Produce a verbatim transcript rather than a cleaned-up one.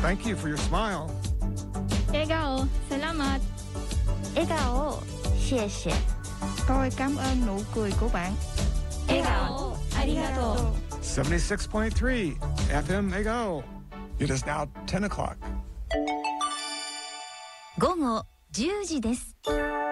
Thank you for your smile. 笑顔 salamat. 笑顔谢谢 Tôi cảm ơn nụ cười của bạn. 笑顔ありがとう seventy-six point three F M Egao. It is now ten o'clock. 午後じゅうじです。